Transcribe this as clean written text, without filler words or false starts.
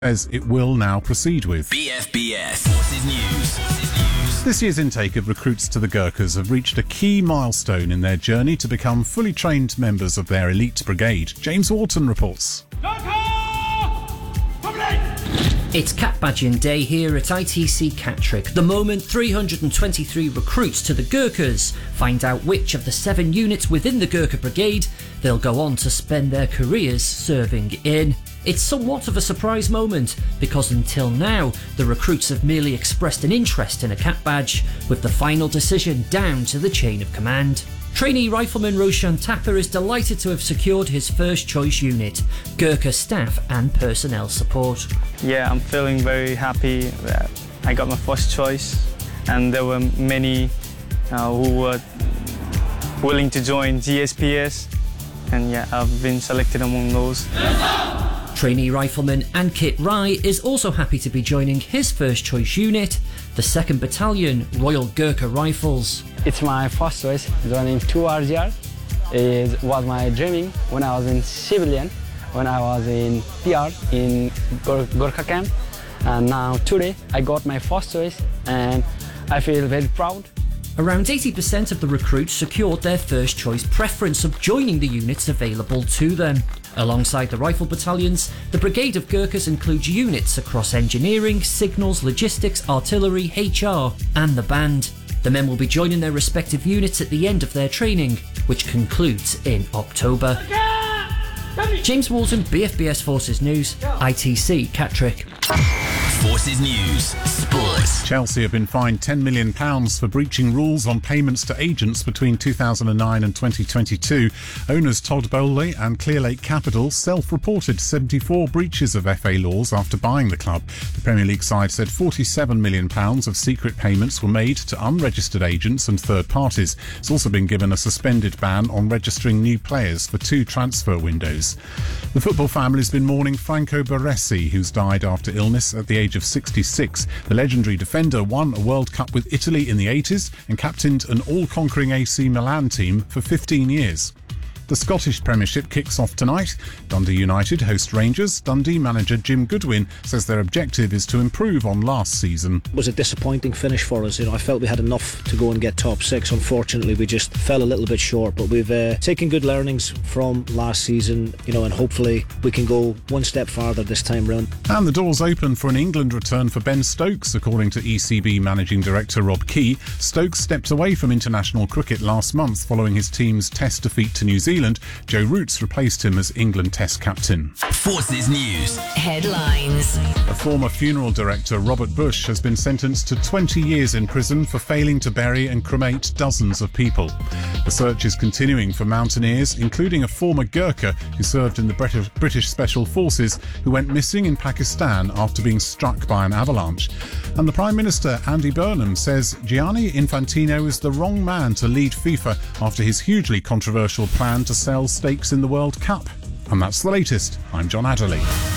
says it will now proceed with. BFBS Forces News. This year's intake of recruits to the Gurkhas have reached a key milestone in their journey to become fully trained members of their elite brigade. James Walton reports. It's Cap Badging Day here at ITC Catterick. The moment 323 recruits to the Gurkhas find out which of the 7 units within the Gurkha Brigade they'll go on to spend their careers serving in. It's somewhat of a surprise moment because until now the recruits have merely expressed an interest in a Cap badge, with the final decision down to the chain of command. Trainee Rifleman Roshan Thapa is delighted to have secured his first choice unit, Gurkha Staff and Personnel Support. Yeah, I'm feeling very happy that I got my first choice, and there were many who were willing to join GSPS, and yeah, I've been selected among those. Trainee Rifleman Ankit Rai is also happy to be joining his first choice unit, the 2nd Battalion Royal Gurkha Rifles. It's my first choice, joining 2 RGR. It was my dreaming when I was in civilian, when I was in PR in Gurkha camp, and now today I got my first choice and I feel very proud. Around 80% of the recruits secured their first choice preference of joining the units available to them. Alongside the rifle battalions, the Brigade of Gurkhas includes units across engineering, signals, logistics, artillery, HR and the band. The men will be joining their respective units at the end of their training, which concludes in October. James Walton, BFBS Forces News, ITC Catterick. Forces News. Sports. Chelsea have been fined £10 million for breaching rules on payments to agents between 2009 and 2022. Owners Todd Bowley and Clearlake Capital self-reported 74 breaches of FA laws after buying the club. The Premier League side said £47 million of secret payments were made to unregistered agents and third parties. It's also been given a suspended ban on registering new players for 2 transfer windows. The football family's been mourning Franco Baresi, who's died after illness at the age of 66. The legendary defender won a World Cup with Italy in the 80s and captained an all-conquering AC Milan team for 15 years. The Scottish Premiership kicks off tonight. Dundee United host Rangers. Dundee manager Jim Goodwin says their objective is to improve on last season. It was a disappointing finish for us. I felt we had enough to go and get top 6. Unfortunately, we just fell a little bit short, but we've taken good learnings from last season, and hopefully we can go one step farther this time round. And the doors open for an England return for Ben Stokes, according to ECB Managing Director Rob Key. Stokes stepped away from international cricket last month following his team's Test defeat to New Zealand. Joe Roots replaced him as England Test captain. Forces News. Headlines. A former funeral director, Robert Bush, has been sentenced to 20 years in prison for failing to bury and cremate dozens of people. The search is continuing for mountaineers, including a former Gurkha who served in the British Special Forces, who went missing in Pakistan after being struck by an avalanche. And the Prime Minister, Andy Burnham, says Gianni Infantino is the wrong man to lead FIFA after his hugely controversial plan to sell stakes in the World Cup. And that's the latest. I'm John Adderley.